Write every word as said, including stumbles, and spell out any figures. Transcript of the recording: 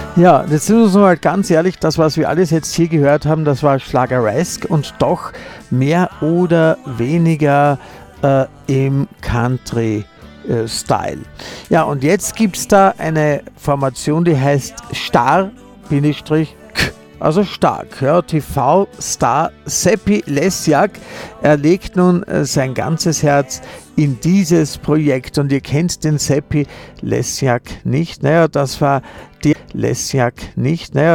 Ja, jetzt sind wir uns mal ganz ehrlich, das, was wir alles jetzt hier gehört haben, das war Schlageresk und doch mehr oder weniger äh, im Country-Style. Ja, und jetzt gibt es da eine Formation, die heißt Star, Bindestrich, K, also stark. Ja, T V-Star Seppi Lesiak, er legt nun äh, sein ganzes Herz in dieses Projekt und ihr kennt den Seppi Lesiak nicht. Naja, das war die Lesiak nicht. Naja,